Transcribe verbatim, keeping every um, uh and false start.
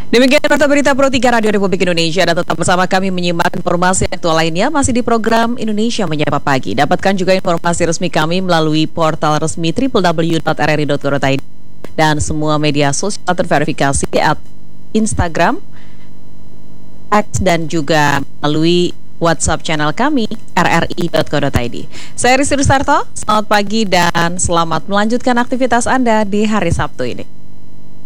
Demikian Warta Berita Pro tiga Radio Republik Indonesia, dan tetap bersama kami menyimak informasi aktual lainnya masih di program Indonesia Menyapa Pagi. Dapatkan juga informasi resmi kami melalui portal resmi w w w dot r r i dot co dot i d dan semua media sosial terverifikasi at Instagram, X, dan juga melalui WhatsApp channel kami r r i dot co dot i d. Saya Rizky Rusarto, selamat pagi dan selamat melanjutkan aktivitas Anda di hari Sabtu ini.